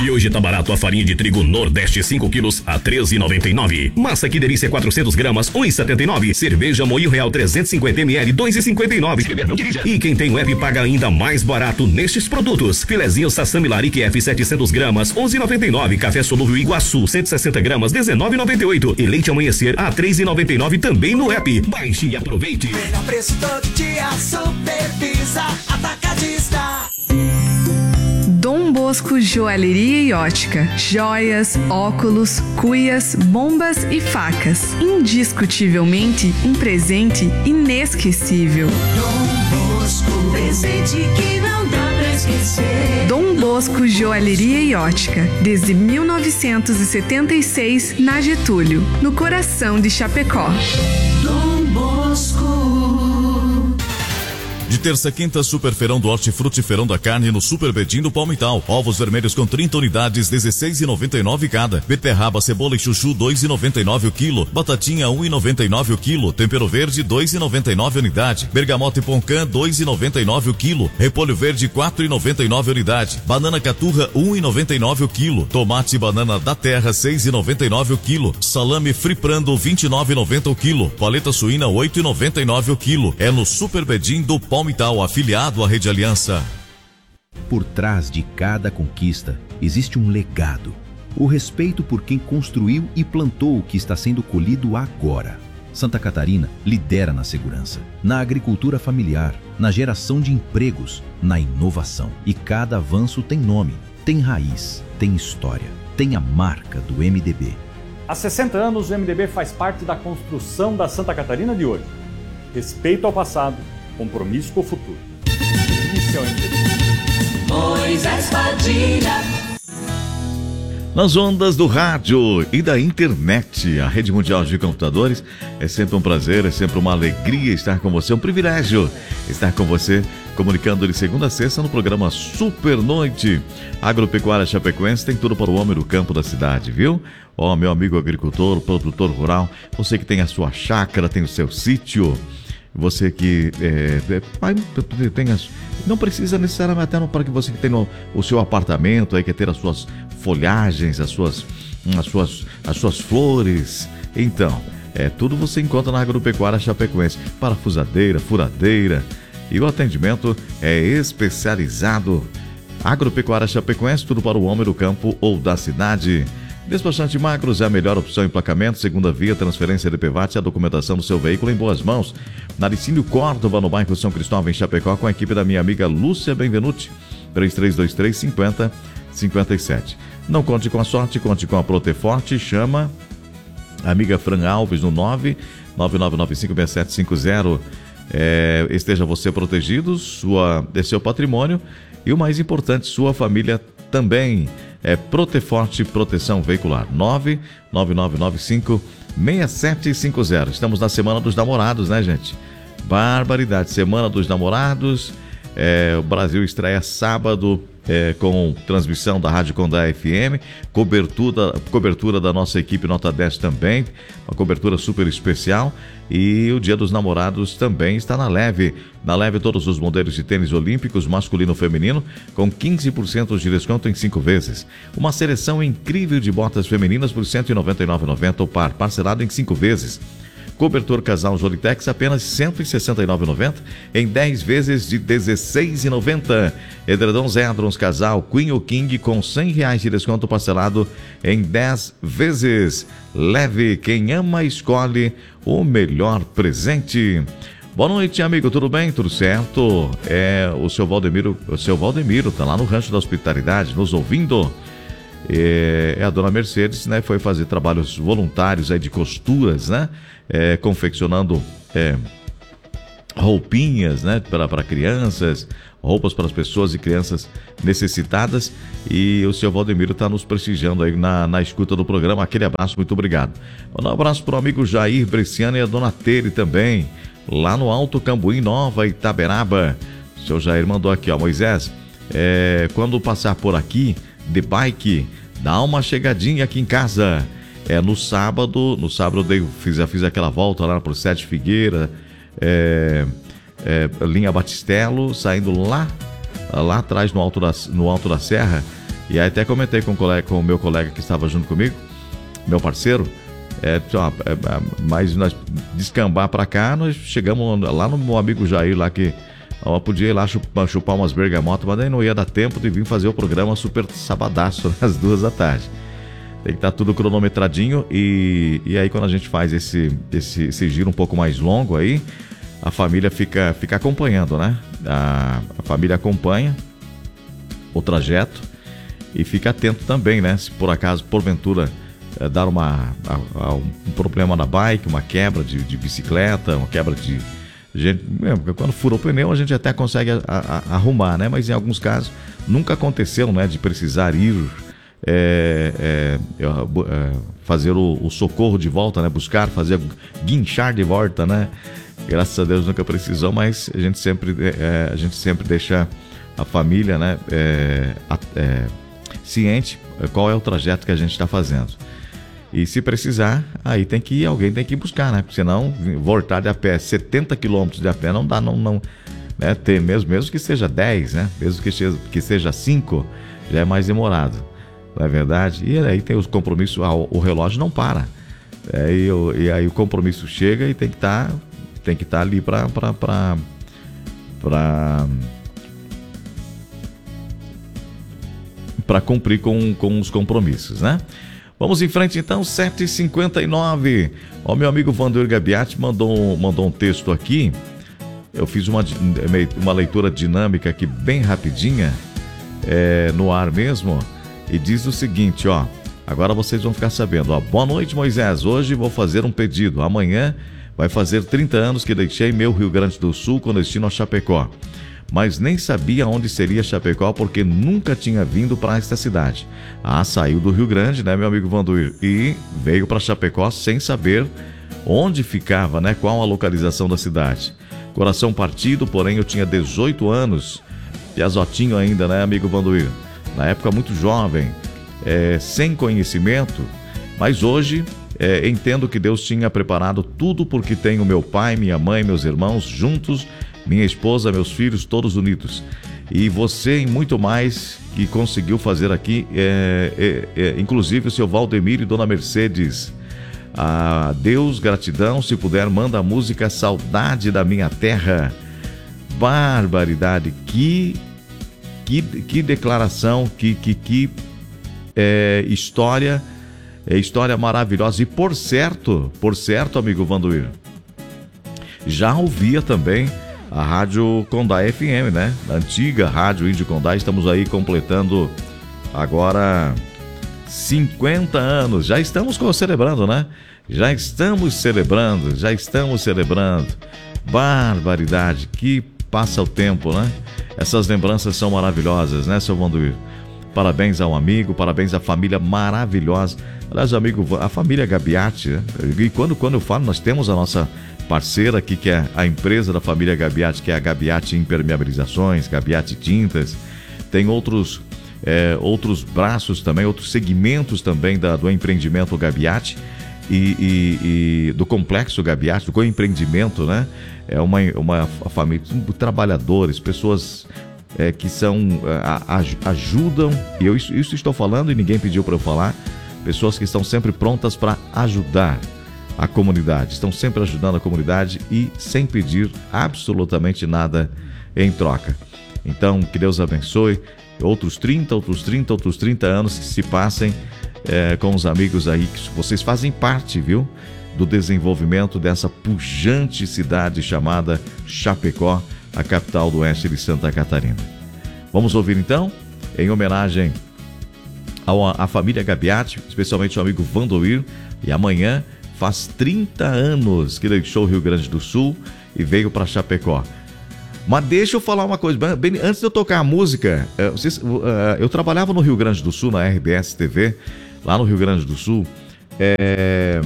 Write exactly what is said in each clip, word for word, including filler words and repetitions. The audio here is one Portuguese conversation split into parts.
E hoje tá barato a farinha de trigo Nordeste cinco quilos a treze e noventa e nove. Massa Que Delícia quatrocentos gramas um e setenta e nove. Cerveja Moinho Real trezentos e cinquenta mililitros dois e cinquenta e nove. E quem tem o app paga ainda mais barato nestes produtos. Filezinho Sassami Larique F setecentos gramas onze e noventa e nove. Café Solúvel Iguaçu cento e sessenta gramas dezenove e noventa e oito. E leite Amanhecer a três e noventa e nove também no app. Baixe e aproveite. Melhor preço todo dia, Supervisa Atacadista. Dom Bosco Joalheria e Ótica. Joias, óculos, cuias, bombas e facas. Indiscutivelmente um presente inesquecível. Dom Bosco, presente que não dá pra esquecer. Dom Bosco Joalheria e Ótica. Desde mil novecentos e setenta e seis, na Getúlio, no coração de Chapecó. Dom Bosco. De terça a quinta, Super Feirão do Hortifruti, Feirão da Carne no Super Bedim do Palmital. Ovos vermelhos com trinta unidades, dezesseis e noventa e nove cada. Beterraba, cebola e chuchu, dois e noventa e nove o quilo. Batatinha, um e noventa e nove o quilo. Tempero verde, dois e noventa e nove unidade. Bergamota e poncã, dois e noventa e nove o quilo. Repolho verde, quatro e noventa e nove unidade. Banana caturra, um e noventa e nove o quilo. Tomate e banana da terra, seis e noventa e nove o quilo. Salame friprando, vinte e nove e noventa o quilo. Paleta suína, oito e noventa e nove o quilo. É no Super Bedim do Palmital. Palmital, afiliado à Rede Aliança. Por trás de cada conquista existe um legado. O respeito por quem construiu e plantou o que está sendo colhido agora. Santa Catarina lidera na segurança, na agricultura familiar, na geração de empregos, na inovação. E cada avanço tem nome, tem raiz, tem história, tem a marca do M D B. Há sessenta anos, o M D B faz parte da construção da Santa Catarina de hoje. Respeito ao passado, compromisso com o futuro. Isso é o M D B. Moisés Padilha. Nas ondas do rádio e da internet, a Rede Mundial de Computadores, é sempre um prazer, é sempre uma alegria estar com você, um privilégio estar com você, comunicando de segunda a sexta no programa Super Noite. Agropecuária Chapecoense tem tudo para o homem do campo da cidade, viu? Ó, meu amigo agricultor, produtor rural, você que tem a sua chácara, tem o seu sítio, você que é, é, tem as, não precisa necessariamente até para que você que tem no, o seu apartamento aí quer ter as suas folhagens, as suas, as suas, as suas flores. Então, é tudo você encontra na Agropecuária Chapecoense. Parafusadeira, furadeira, e o atendimento é especializado. Agropecuária Chapecoense, tudo para o homem do campo ou da cidade. Despachante Macros é a melhor opção em emplacamento, segunda via, transferência de P V A T e a documentação do seu veículo em boas mãos. Na Licínio Córdova, no bairro São Cristóvão, em Chapecó, com a equipe da minha amiga Lúcia Benvenuti, três três dois três, cinco zero cinco sete. Não conte com a sorte, conte com a Proteforte, chama a amiga Fran Alves no nove nove nove nove cinco seis sete cinco zero. É, esteja você protegido, sua, é seu patrimônio e o mais importante, sua família também. É Proteforte Proteção Veicular, nove nove nove nove cinco seis sete cinco zero. Estamos na Semana dos Namorados, né, gente? Barbaridade, Semana dos Namorados. É, o Brasil estreia sábado é, com transmissão da Rádio Condá F M, cobertura, cobertura da nossa equipe Nota dez também, uma cobertura super especial. E o Dia dos Namorados também está na Leve. Na Leve, todos os modelos de tênis olímpicos, masculino e feminino, com quinze por cento de desconto em cinco vezes. Uma seleção incrível de botas femininas por cento e noventa e nove reais e noventa centavos o par, parcelado em cinco vezes. Cobertor casal Jolitex, apenas cento e sessenta e nove reais e noventa centavos em dez vezes de dezesseis reais e noventa centavos. Edredom Zedrons casal Queen ou King com cem reais de desconto parcelado em dez vezes. Leve, quem ama escolhe o melhor presente. Boa noite, amigo, tudo bem? Tudo certo? É, o seu Valdemiro, o seu Valdemiro tá lá no Rancho da Hospitalidade, nos ouvindo. É, é a dona Mercedes, né? Foi fazer trabalhos voluntários aí de costuras, né? É, confeccionando é, roupinhas, né? Para crianças, roupas para as pessoas e crianças necessitadas. E o seu Valdemiro está nos prestigiando aí na, na escuta do programa. Aquele abraço, muito obrigado. Um abraço para o amigo Jair Bresciano e a dona Tere também, lá no Alto Cambuim, Nova Itaberaba. O seu Jair mandou aqui, ó, Moisés, é, quando passar por aqui de bike, dá uma chegadinha aqui em casa. É no sábado, no sábado eu fiz, eu fiz aquela volta lá pro Sete Figueira, é, é, linha Batistelo, saindo lá, lá atrás no alto, da, no alto da serra, E aí até comentei com o, colega, com o meu colega que estava junto comigo, meu parceiro, é, ó, é, mas nós descambar para cá, nós chegamos lá no meu amigo Jair, lá que ó, podia ir lá chupar, chupar umas bergamotas, mas daí não ia dar tempo de vir fazer o programa super sabadaço às duas da tarde. Tem que estar tudo cronometradinho e, e aí quando a gente faz esse, esse, esse giro um pouco mais longo aí, a família fica, fica acompanhando, né? A, a família acompanha o trajeto e fica atento também, né? Se por acaso, porventura, é, dar uma, a, a, um problema na bike, uma quebra de, de bicicleta, uma quebra de... Gente, quando fura o pneu a gente até consegue a, a, arrumar, né? Mas em alguns casos nunca aconteceu, né? De precisar ir... É, é, é, fazer o, o socorro de volta, né? Buscar, fazer, guinchar de volta, né? Graças a Deus nunca precisou, mas a gente sempre, é, a gente sempre deixa a família, né? É, é, ciente qual é o trajeto que a gente está fazendo. E se precisar, aí tem que ir, alguém tem que ir buscar, né? Porque senão voltar de a pé, setenta quilômetros de a pé não dá, não, não, né? Ter, mesmo, mesmo que seja dez, né? Mesmo que seja, que seja cinco, já é mais demorado. Não é verdade? E aí tem os compromissos, ah, o relógio não para. É, e, o, e aí o compromisso chega e tem que estar tá, tem que estar tá ali para para para para cumprir com, com os compromissos, né? Vamos em frente então, sete e cinquenta e nove. O meu amigo Vandoir Gabiati mandou, mandou um texto aqui. Eu fiz uma, uma leitura dinâmica aqui bem rapidinha, é, no ar mesmo. E diz o seguinte, ó, agora vocês vão ficar sabendo, ó, boa noite Moisés, hoje vou fazer um pedido, amanhã vai fazer trinta anos que deixei meu Rio Grande do Sul com destino a Chapecó, mas nem sabia onde seria Chapecó porque nunca tinha vindo para esta cidade. Ah, saiu do Rio Grande, né, meu amigo Vandoir, e veio para Chapecó sem saber onde ficava, né, qual a localização da cidade. Coração partido, porém eu tinha dezoito anos, piazotinho ainda, né, amigo Vandoir? Na época muito jovem, é, sem conhecimento, mas hoje é, entendo que Deus tinha preparado tudo porque tenho meu pai, minha mãe, meus irmãos juntos, minha esposa, meus filhos, todos unidos. E você e muito mais que conseguiu fazer aqui, é, é, é, inclusive o seu Valdemir e Dona Mercedes. A Deus, gratidão, se puder, manda a música Saudade da Minha Terra. Barbaridade, que... Que, que declaração, que, que, que é, história, é, história maravilhosa. E por certo, por certo, amigo Vandoir, já ouvia também a Rádio Condá F M, né? A antiga Rádio Índio Condá. Estamos aí completando agora cinquenta anos. Já estamos celebrando, né? Já estamos celebrando, já estamos celebrando. Barbaridade, que passa o tempo, né? Essas lembranças são maravilhosas, né, seu Vandoir? Parabéns ao amigo, parabéns à família maravilhosa. Aliás, amigo, a família Gabiati, né? E quando, quando eu falo, nós temos a nossa parceira aqui, que é a empresa da família Gabiati, que é a Gabiati Impermeabilizações, Gabiati Tintas. Tem outros, é, outros braços também, outros segmentos também da, do empreendimento Gabiati. E, e, e do complexo Gabiati, do co-empreendimento, né? É uma, uma família de trabalhadores, pessoas é, que são, a, a, ajudam, e eu isso, isso estou falando e ninguém pediu para eu falar, pessoas que estão sempre prontas para ajudar a comunidade, estão sempre ajudando a comunidade e sem pedir absolutamente nada em troca. Então, que Deus abençoe, outros trinta, outros trinta, outros trinta anos que se passem É, com os amigos aí, que vocês fazem parte, viu, do desenvolvimento dessa pujante cidade chamada Chapecó, a capital do oeste de Santa Catarina. Vamos ouvir então, em homenagem ao, à família Gabiati, especialmente o amigo Vandoir, e amanhã faz trinta anos que deixou o Rio Grande do Sul e veio para Chapecó. Mas deixa eu falar uma coisa, bem, antes de eu tocar a música, eu, eu trabalhava no Rio Grande do Sul, na R B S T V, lá no Rio Grande do Sul, é,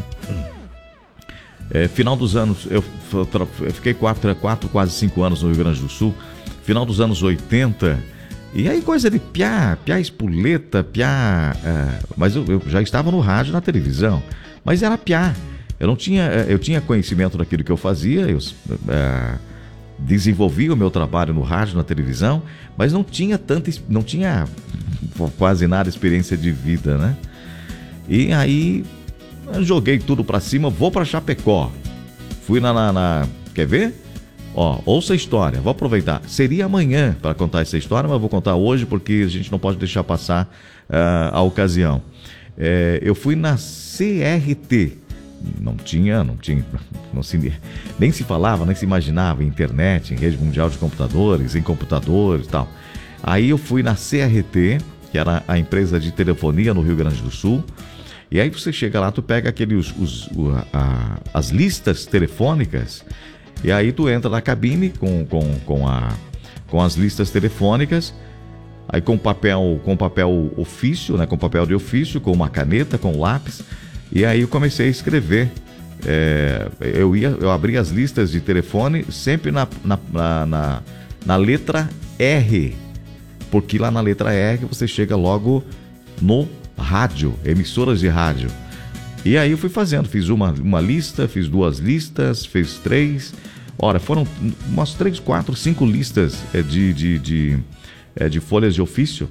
é, final dos anos, eu, eu fiquei quatro, quatro, quase cinco anos no Rio Grande do Sul, final dos anos oitenta, e aí coisa de piá, piá espoleta, piá, é, mas eu, eu já estava no rádio, na televisão, mas era piá, eu não tinha, eu tinha conhecimento daquilo que eu fazia, eu... É, desenvolvi o meu trabalho no rádio, na televisão, mas não tinha tanta, não tinha quase nada experiência de vida, né? E aí eu joguei tudo pra cima, vou pra Chapecó. Fui na, na, na... Quer ver? Ó, ouça a história, vou aproveitar. Seria amanhã para contar essa história, mas vou contar hoje porque a gente não pode deixar passar uh, a ocasião. É, eu fui na C R T. Não tinha, não tinha, não se, nem se falava, nem se imaginava em internet, em rede mundial de computadores, em computadores e tal. Aí eu fui na C R T, que era a empresa de telefonia no Rio Grande do Sul. E aí você chega lá, tu pega aqueles, os, os, a, as listas telefônicas, e aí tu entra na cabine com, com, com, a, com as listas telefônicas, aí com papel, com papel ofício, né, com papel de ofício, com uma caneta, com lápis, e aí eu comecei a escrever. É, eu, ia, eu abri as listas de telefone sempre na, na, na, na, na letra R, porque lá na letra R você chega logo no rádio, emissoras de rádio. E aí eu fui fazendo, fiz uma, uma lista, fiz duas listas, fiz três. Ora, foram umas três, quatro, cinco listas é, de, de, de, é, de folhas de ofício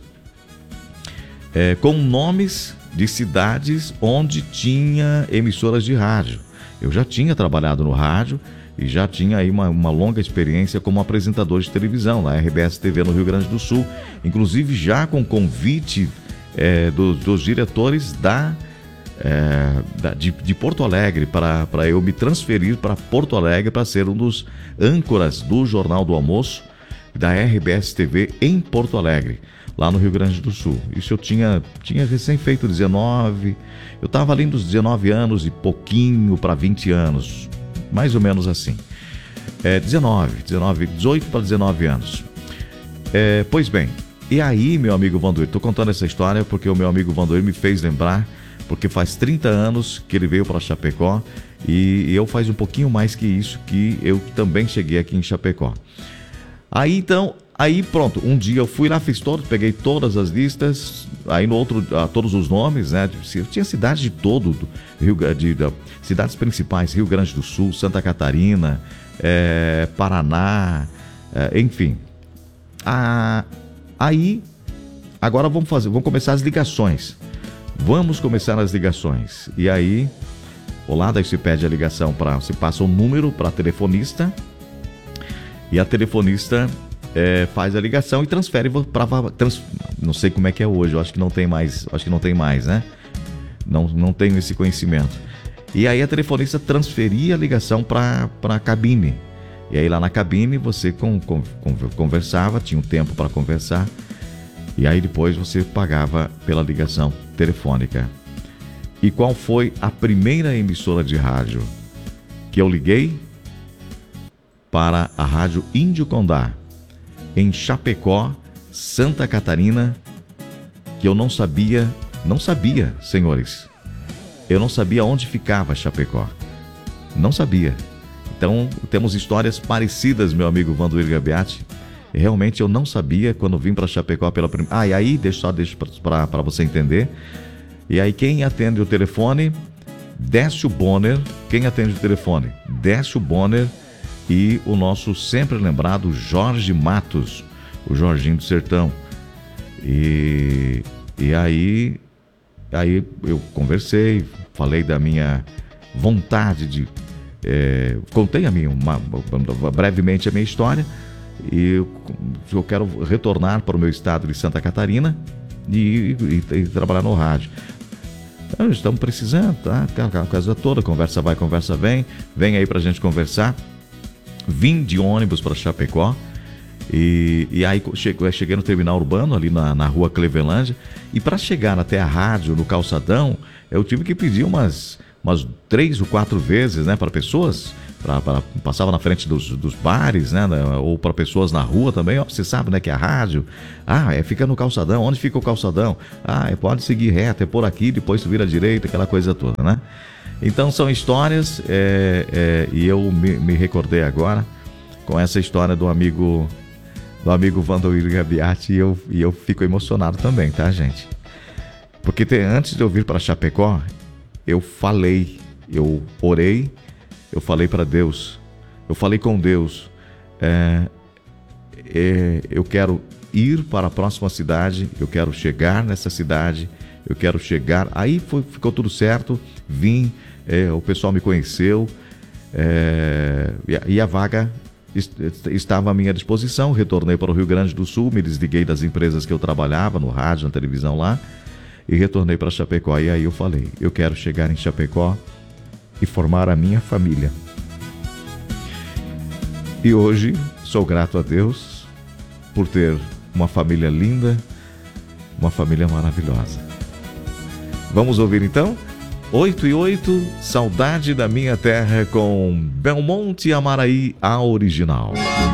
é, com nomes de cidades onde tinha emissoras de rádio. Eu já tinha trabalhado no rádio e já tinha aí uma, uma longa experiência como apresentador de televisão na R B S T V no Rio Grande do Sul, inclusive já com convite É, do, dos diretores da, é, da, de, de Porto Alegre para, para eu me transferir para Porto Alegre para ser um dos âncoras do Jornal do Almoço da R B S T V em Porto Alegre, lá no Rio Grande do Sul. Isso eu tinha, tinha recém feito dezenove, eu estava ali dos dezenove anos e pouquinho para vinte anos, mais ou menos assim. É, dezenove, dezenove, dezoito para dezenove anos. É, pois bem, e aí, meu amigo Vandoir, estou contando essa história porque o meu amigo Vandoir me fez lembrar, porque faz trinta anos que ele veio para Chapecó e eu faz um pouquinho mais que isso, que eu também cheguei aqui em Chapecó. Aí então, aí pronto, um dia eu fui lá, fiz todos, peguei todas as listas, aí no outro, ah, todos os nomes, né? Tinha cidades de todo, do Rio, de, de, cidades principais, Rio Grande do Sul, Santa Catarina, é, Paraná, é, enfim. A... Aí, agora vamos fazer, vamos começar as ligações. Vamos começar as ligações. E aí, olá, daí se pede a ligação para, se passa um número para a telefonista e a telefonista é, faz a ligação e transfere para, trans, não sei como é que é hoje, eu acho que não tem mais, acho que não tem mais, né? Não, não tenho esse conhecimento. E aí a telefonista transferia a ligação para a cabine. E aí lá na cabine você com, com, conversava, tinha um tempo para conversar, e aí depois você pagava pela ligação telefônica. E qual foi a primeira emissora de rádio que eu liguei? Para a Rádio Índio Condá, em Chapecó, Santa Catarina, que eu não sabia, não sabia, senhores, eu não sabia onde ficava Chapecó, não sabia. Então, temos histórias parecidas, meu amigo Vandoir Gabiati. Realmente eu não sabia quando vim para Chapecó pela primeira... Ah, e aí, deixa só deixa para você entender. E aí, quem atende o telefone? Décio Bonner. Quem atende o telefone? Décio Bonner e o nosso sempre lembrado Jorge Matos, o Jorginho do Sertão. E, e aí, aí eu conversei, falei da minha vontade de... É, contei a minha, uma, brevemente a minha história e eu, eu quero retornar para o meu estado de Santa Catarina e, e, e trabalhar no rádio. Então, estamos precisando, tá? Aquela coisa toda, conversa vai, conversa vem, vem aí para a gente conversar. Vim de ônibus para Chapecó e, e aí cheguei, cheguei no terminal urbano ali na, na rua Clevelândia e para chegar até a rádio no calçadão eu tive que pedir umas umas três ou quatro vezes, né, para pessoas, pra, pra, passava na frente dos, dos bares, né, ou para pessoas na rua também. Ó, você sabe, né, que a rádio, ah, é, fica no calçadão. Onde fica o calçadão? Ah, é, pode seguir reto, é por aqui, depois tu vira à direita, aquela coisa toda, né? Então são histórias, é, é, e eu me, me recordei agora com essa história do amigo do amigo Vandoir Gabiati e eu, e eu fico emocionado também, tá, gente? Porque te, antes de eu vir para Chapecó, eu falei, eu orei, eu falei para Deus, eu falei com Deus, é, é, eu quero ir para a próxima cidade, eu quero chegar nessa cidade, eu quero chegar. Aí foi, ficou tudo certo, vim, é, o pessoal me conheceu, é, e, a, e a vaga est, estava à minha disposição. Retornei para o Rio Grande do Sul, me desliguei das empresas que eu trabalhava, no rádio, na televisão lá, e retornei para Chapecó. E aí eu falei, eu quero chegar em Chapecó e formar a minha família. E hoje sou grato a Deus por ter uma família linda, uma família maravilhosa. Vamos ouvir então? oito e oito, Saudade da Minha Terra, com Belmonte Amaraí, a original.